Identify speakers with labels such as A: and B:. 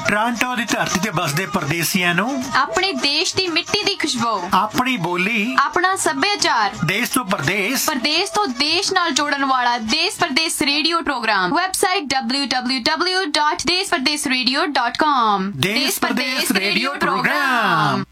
A: Toronto ਦੀ ਧਰਤੀ ਤੇ ਬਸਦੇ ਪਰਦੇਸੀਆਂ ਨੂੰ
B: ਆਪਣੇ ਦੇਸ਼ ਦੀ ਮਿੱਟੀ ਦੀ ਖੁਸ਼ਬੂ,
A: ਆਪਣੀ ਬੋਲੀ,
B: ਆਪਣਾ ਸੱਭਿਆਚਾਰ,
A: ਦੇਸ਼ ਤੋਂ ਪਰਦੇਸ,
B: ਪਰਦੇਸ ਤੋਂ ਦੇਸ਼ ਨਾਲ ਜੋੜਨ ਵਾਲਾ ਦੇਸ਼ ਪਰਦੇਸ ਰੇਡੀਓ ਪ੍ਰੋਗਰਾਮ। Website www.deshpardesradio.com।
A: ਦੇਸ਼ ਪਰਦੇਸ ਰੇਡੀਓ ਪ੍ਰੋਗਰਾਮ।